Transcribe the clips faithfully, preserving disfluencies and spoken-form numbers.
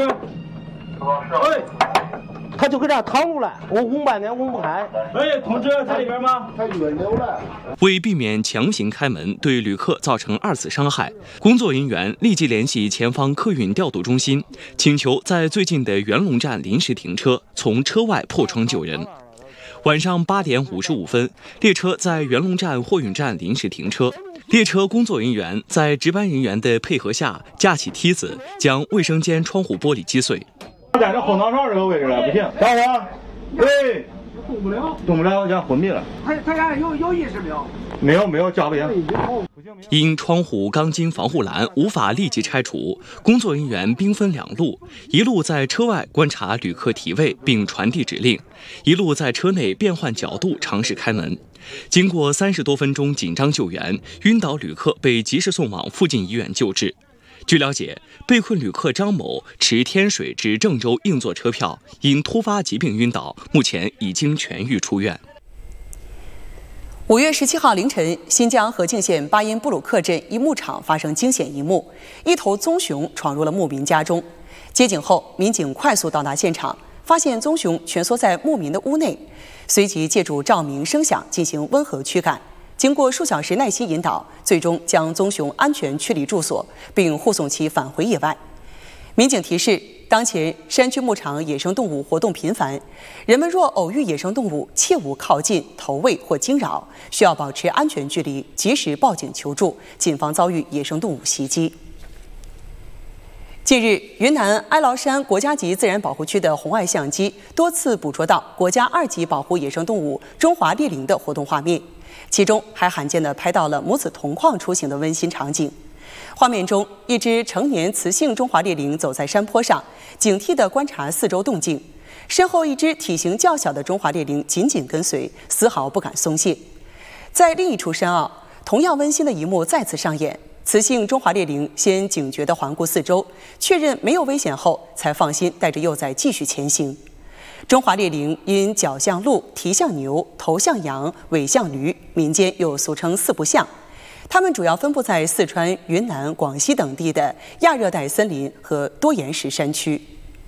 志。哎。 他就搁这躺住了，我拱半天拱不开。 哎，同志在里边吗？ 他晕溜了。 为避免强行开门对旅客造成二次伤害，工作人员立即联系前方客运调度中心，请求在最近的元龙站临时停车，从车外破窗救人。晚上八点五十五分，列车在元龙站货运站临时停车。列车工作人员在值班人员的配合下，架起梯子将卫生间窗户玻璃击碎。 在这后脑勺这个位置了，不行，等会儿，喂， 动不了， 动不了，让昏迷了。 他他俩有有意识没有？ 没有没有，叫不醒。 因窗户钢筋防护栏无法立即拆除，工作人员兵分两路，一路在车外观察旅客体位并传递指令，一路在车内变换角度尝试开门。经过三十多分钟紧张救援，晕倒旅客被及时送往附近医院救治。 据了解，被困旅客张某持天水至郑州硬座车票，因突发疾病晕倒，目前已经痊愈出院。 五月十七号凌晨，新疆和静县巴音布鲁克镇一牧场发生惊险一幕，一头棕熊闯入了牧民家中。接警后，民警快速到达现场，发现棕熊蜷缩在牧民的屋内，随即借助照明、声响进行温和驱赶。 经过数小时耐心引导，最终将棕熊安全驱离住所，并护送其返回野外。民警提示：当前山区牧场野生动物活动频繁，人们若偶遇野生动物，切勿靠近、投喂或惊扰，需要保持安全距离，及时报警求助，谨防遭遇野生动物袭击。近日，云南哀牢山国家级自然保护区的红外相机多次捕捉到国家二级保护野生动物中华鬣羚的活动画面。 其中还罕见地拍到了母子同框出行的温馨场景。画面中，一只成年雌性中华鬣羚走在山坡上，警惕地观察四周动静。身后一只体型较小的中华鬣羚紧紧跟随，丝毫不敢松懈。在另一处山坳，同样温馨的一幕再次上演。雌性中华鬣羚先警觉地环顾四周，确认没有危险后，才放心带着幼崽继续前行。 中华鬣羚因脚像鹿、蹄像牛、头像羊、尾像驴，民间又俗称“四不像”。它们主要分布在四川、云南、广西等地的亚热带森林和多岩石山区。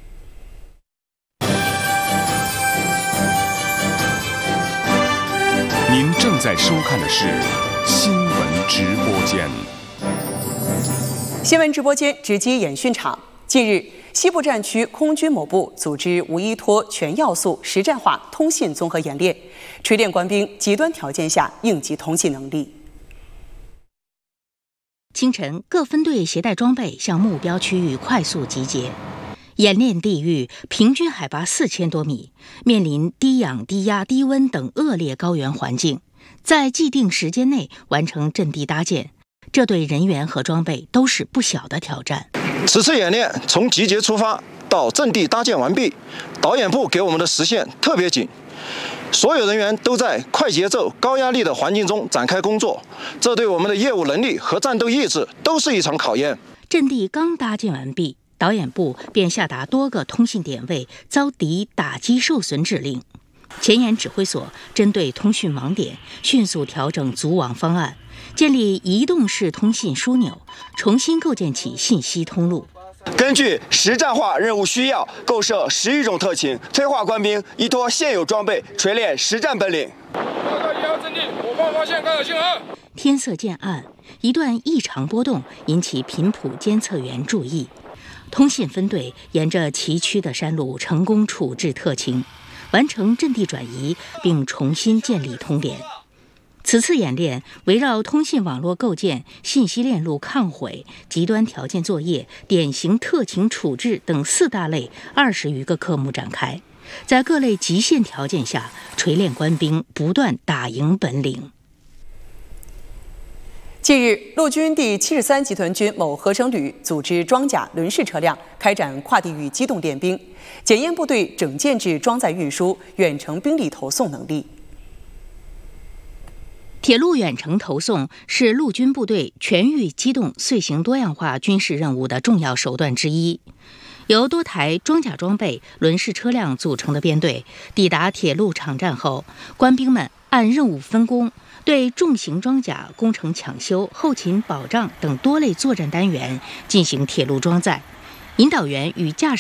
您正在收看的是新闻直播间。 新闻直播间直击演训场。近日， 西部战区空军某部组织无依托全要素实战化通信综合演练，锤炼官兵极端条件下应急通信能力。 清晨，各分队携带装备向目标区域快速集结。演练地域平均海拔四千多米，面临低氧、低压、低温等恶劣高原环境，在既定时间内完成阵地搭建，这对人员和装备都是不小的挑战。 此次演练从集结出发到阵地搭建完毕，导演部给我们的时限特别紧，所有人员都在快节奏、高压力的环境中展开工作，这对我们的业务能力和战斗意志都是一场考验。 阵地刚搭建完毕，导演部便下达多个通信点位遭敌打击受损指令。前沿指挥所针对通讯网点，迅速调整组网方案，建立移动式通信枢纽，重新构建起信息通路。 根据实战化任务需要，构设十余种特勤，催化官兵依托现有装备，锤炼实战本领。 报告一号阵地，我方发现干扰信号。 天色渐暗，一段异常波动引起频谱监测员注意。通信分队沿着崎岖的山路成功处置特勤，完成阵地转移，并重新建立通联。此次演练围绕通信网络构建、信息链路抗毁、极端条件作业、典型特勤处置等四大类二十余个科目展开，在各类极限条件下锤炼官兵不断打赢本领。 近日，陆军第七十三集团军某合成旅组织装甲轮式车辆开展跨地域机动练兵，检验部队整建制装载运输、远程兵力投送能力。 铁路远程投送是陆军部队全域机动遂行多样化军事任务的重要手段之一。由多台装甲装备轮式车辆组成的编队抵达铁路场站后，官兵们按任务分工，对重型装甲工程抢修、后勤保障等多类作战单元进行铁路装载。引导员与驾驶